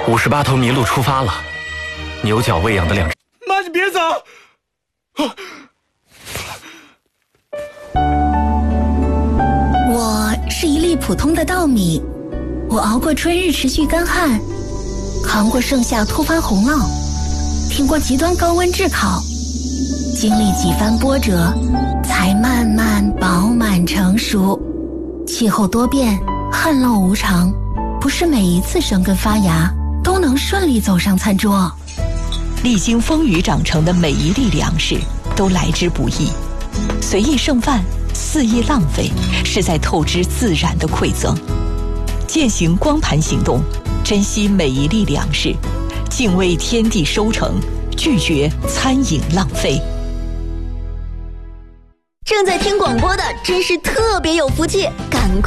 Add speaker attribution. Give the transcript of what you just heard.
Speaker 1: 58头麋鹿出发了，牛角喂养的2只。
Speaker 2: 妈，你别走！
Speaker 3: 我是一粒普通的稻米，我熬过春日持续干旱，扛过盛夏突发洪涝，挺过极端高温炙烤，经历几番波折，才慢慢饱满成熟。气候多变，旱涝无常，不是每一次生根发芽都能顺利走上餐桌。
Speaker 4: 历经风雨长成的每一粒粮食都来之不易，随意剩饭，肆意浪费，是在透支自然的馈赠。践行光盘行动，珍惜每一粒粮食，敬畏天地收成，拒绝餐饮浪费。
Speaker 5: 正在听广播的真是特别有福气，赶快